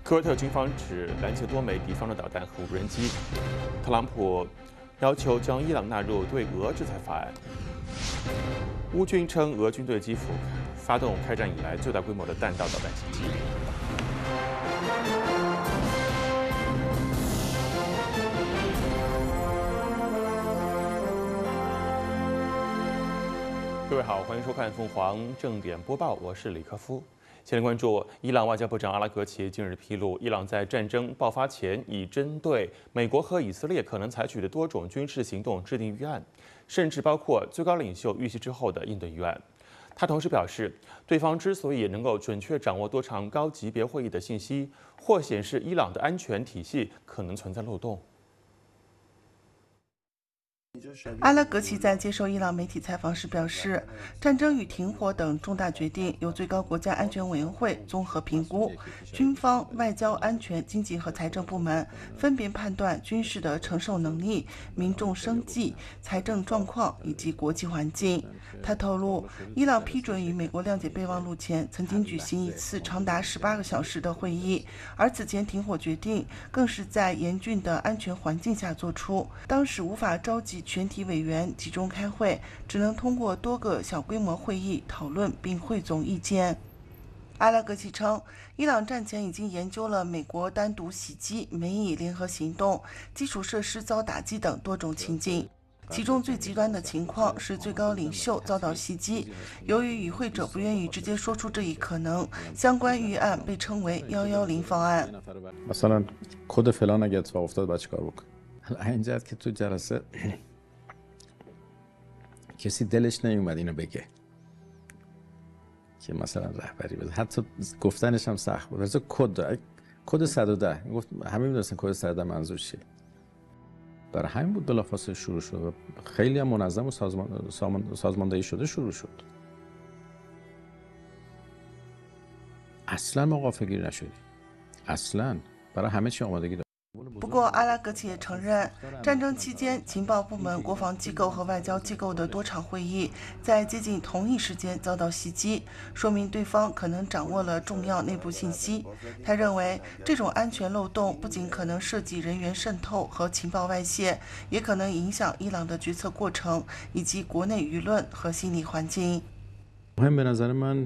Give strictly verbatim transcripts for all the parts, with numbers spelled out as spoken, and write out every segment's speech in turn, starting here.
科威特军方指拦截多枚敌方的导弹和无人机。特朗普要求将伊朗纳入对俄制裁法案。乌军称俄军对基辅发动开战以来最大规模的弹道导弹袭击。各位好，欢迎收看凤凰正点播报，我是李克夫。先来关注伊朗外交部长阿拉格齐近日披露，伊朗在战争爆发前已针对美国和以色列可能采取的多种军事行动制定预案，甚至包括最高领袖遇袭之后的应对预案。他同时表示，对方之所以能够准确掌握多场高级别会议的信息，或显示伊朗的安全体系可能存在漏洞。 阿拉格齐在接受伊朗媒体采访时表示，战争与停火等重大决定由最高国家安全委员会综合评估，军方、外交、安全、经济和财政部门分别判断军事的承受能力、民众生计、财政状况以及国际环境。他透露，伊朗批准与美国谅解备忘录前曾经举行一次长达十八个小时的会议，而此前停火决定更是在严峻的安全环境下做出，当时无法召集全体委员集中开会，只能通过多个小规模会议讨论并汇总意见。阿拉格齐称，伊朗战前已经研究了美国单独袭击、美以联合行动、基础设施遭打击等多种情境。其中最极端的情况是最高领袖遭到袭击，由于与会者不愿意直接说出这一可能，相关预案被称为一一零方案。 مثلا کد فلان اگه اتفاق افتاد بعد چیکار بکنه؟ حالا این جهت که تو جلسه کسی دلش نیومد اینو بگه که مثلا رهبری بده، حتی گفتنش هم سخت بود. مثلا کد کد صد و ده گفت همه میدونستن کد صد و ده منظور چیه. برای همین بود بلافاصله شروع شد و خیلی هم منظم و سازمان سازماندهی شده شروع شد. اصلا ما غافلگیر نشدیم. اصلا برای همه چی آمادگی داشتیم. 不过，阿拉格齐也承认，战争期间情报部门、国防机构和外交机构的多场会议在接近同一时间遭到袭击，说明对方可能掌握了重要内部信息。他认为，这种安全漏洞不仅可能涉及人员渗透和情报外泄，也可能影响伊朗的决策过程以及国内舆论和心理环境。 مهم به نظر من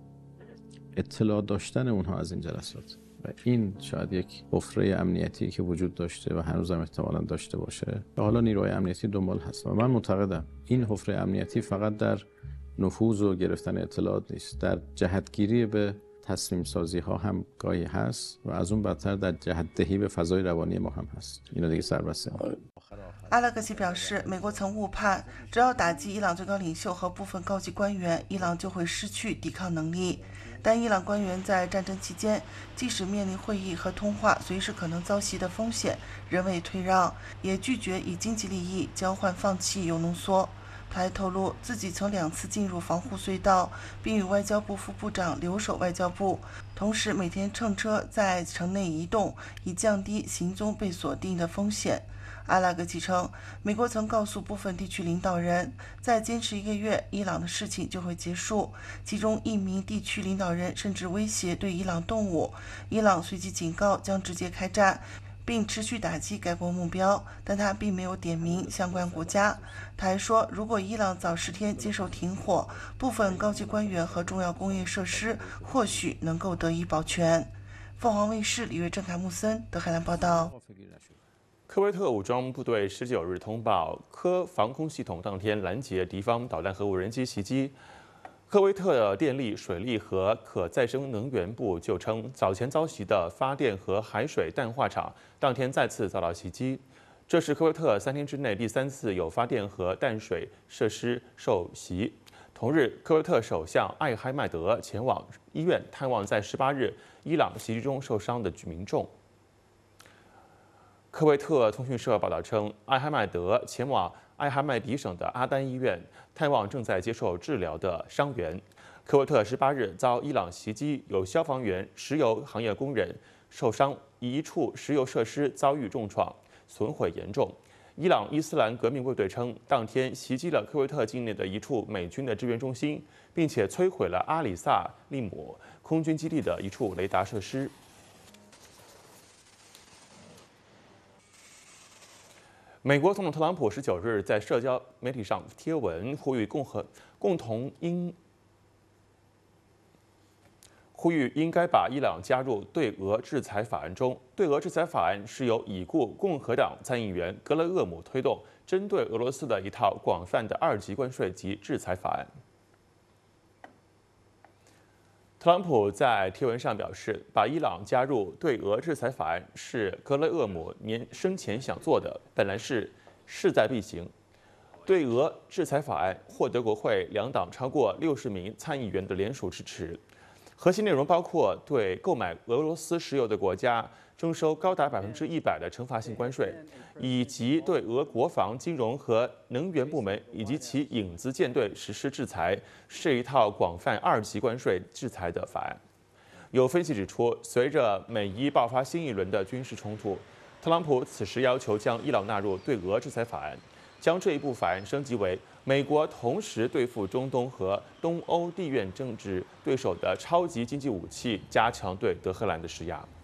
اطلاع داشتن اونها از این جلسات. و این شاید یک حفره امنیتی که وجود داشته و هنوزم احتمالاً داشته باشه و حالا نیروهای امنیتی دنبال هست و من معتقدم این حفره امنیتی فقط در نفوذ و گرفتن اطلاعات نیست، در جهتگیری به تصمیم سازی ها هم گاهی هست و از اون بدتر در جهت دهی به فضای روانی ما هم هست. اینا دیگه سربسته ما. 阿拉格齐表示，美国曾误判，只要打击伊朗最高领袖和部分高级官员，伊朗就会失去抵抗能力。但伊朗官员在战争期间，即使面临会议和通话随时可能遭袭的风险，仍未退让，也拒绝以经济利益交换放弃铀浓缩。他还透露，自己曾两次进入防护隧道，并与外交部副部长留守外交部，同时每天乘车在城内移动，以降低行踪被锁定的风险。阿拉格齐称，美国曾告诉部分地区领导人，再坚持一个月，伊朗的事情就会结束。其中一名地区领导人甚至威胁对伊朗动武，伊朗随即警告将直接开战，并持续打击该国目标，但他并没有点名相关国家。他还说，如果伊朗早十天接受停火，部分高级官员和重要工业设施或许能够得以保全。凤凰卫视李月郑、凯木森德海兰报道。 科威特武装部队十九日通报，科防空系统当天拦截敌方导弹和无人机袭击。科威特的电力、水利和可再生能源部就称，早前遭袭的发电和海水淡化厂当天再次遭到袭击。这是科威特三天之内第三次有发电和淡水设施受袭。同日，科威特首相艾哈迈德前往医院探望在十八日伊朗袭击中受伤的民众。科威特通讯社报道称，艾哈迈德前往艾哈迈迪省的阿丹医院探望正在接受治疗的伤员。科威特十八日遭伊朗袭击，有消防员、石油行业工人受伤，一处石油设施遭遇重创，损毁严重。伊朗伊斯兰革命卫队称，当天袭击了科威特境内的一处美军的支援中心，并且摧毁了阿里萨利姆空军基地的一处雷达设施。 美国总统特朗普十九日在社交媒体上贴文，呼吁共和共同应呼吁应该把伊朗加入对俄制裁法案中。对俄制裁法案是由已故共和党参议员格雷厄姆推动，针对俄罗斯的一套广泛的二级关税及制裁法案。特朗普在贴文上表示，把伊朗加入对俄制裁法案是格雷厄姆年生前想做的，本来是势在必行。对俄制裁法案获得国会两党超过六十名参议员的联署支持。核心内容包括对购买俄罗斯石油的国家征收高达百分之一百的惩罚性关税，以及对俄国防、金融和能源部门以及其影子舰队实施制裁，是一套广泛二级关税制裁的法案。有分析指出，随着美伊爆发新一轮的军事冲突，特朗普此时要求将伊朗纳入对俄制裁法案，将这一部法案升级为美国同时对付中东和东欧地缘政治对手的超级经济武器，加强对德黑兰的施压。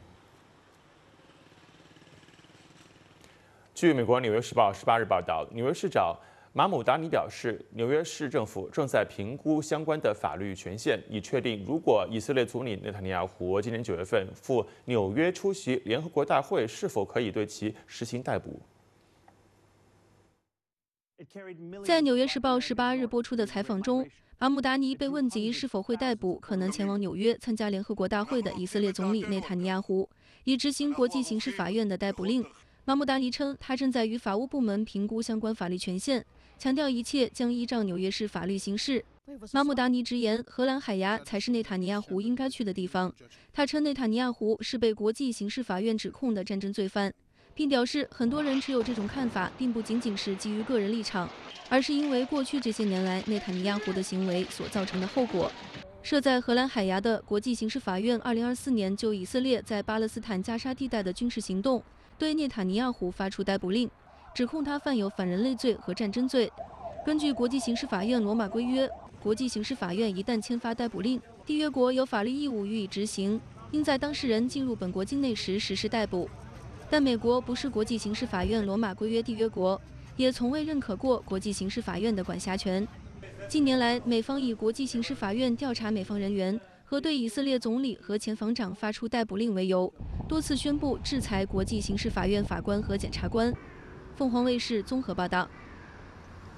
据美国《纽约时报》十八日报道，纽约市长马姆达尼表示，纽约市政府正在评估相关的法律权限，以确定如果以色列总理内塔尼亚胡今年九月份赴纽约出席联合国大会，是否可以对其实行逮捕。 在《纽约时报》十八日播出的采访中，马姆达尼被问及是否会逮捕可能前往纽约参加联合国大会的以色列总理内塔尼亚胡，以执行国际刑事法院的逮捕令。马姆达尼称，他正在与法务部门评估相关法律权限，强调一切将依照纽约市法律行事。马姆达尼直言，荷兰海牙才是内塔尼亚胡应该去的地方。他称内塔尼亚胡是被国际刑事法院指控的战争罪犯，并表示很多人持有这种看法，并不仅仅是基于个人立场，而是因为过去这些年来内塔尼亚胡的行为所造成的后果。设在荷兰海牙的国际刑事法院，二零二四年就以色列在巴勒斯坦加沙地带的军事行动，对内塔尼亚胡发出逮捕令，指控他犯有反人类罪和战争罪。根据国际刑事法院罗马规约，国际刑事法院一旦签发逮捕令，缔约国有法律义务予以执行，应在当事人进入本国境内时实施逮捕。但美国不是国际刑事法院罗马规约缔约国，也从未认可过国际刑事法院的管辖权。近年来，美方以国际刑事法院调查美方人员和对以色列总理和前防长发出逮捕令为由，多次宣布制裁国际刑事法院法官和检察官。凤凰卫视综合报道。